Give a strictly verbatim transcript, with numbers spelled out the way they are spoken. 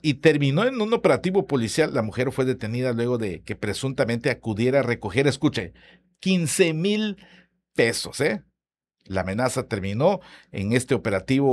y terminó en un operativo policial. La mujer fue detenida luego de que presuntamente acudiera a recoger, escuche, quince mil pesos, ¿eh? La amenaza terminó en este operativo